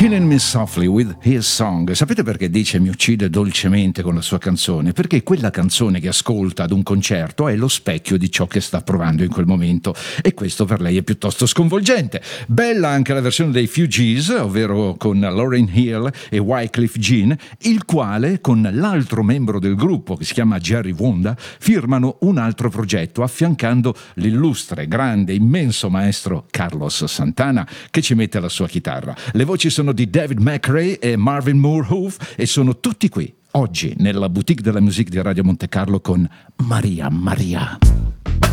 Killing Me Softly with His Song. Sapete perché dice mi uccide dolcemente con la sua canzone? Perché quella canzone che ascolta ad un concerto è lo specchio di ciò che sta provando in quel momento, e questo per lei è piuttosto sconvolgente. Bella anche la versione dei Fugees, ovvero con Lauryn Hill e Wyclef Jean, il quale con l'altro membro del gruppo che si chiama Jerry Wonda firmano un altro progetto affiancando l'illustre, grande, immenso maestro Carlos Santana, che ci mette la sua chitarra. Le voci sono di David McRae e Marvin Moorhoff e sono tutti qui oggi nella Boutique de la Musique di Radio Monte Carlo con Maria Maria.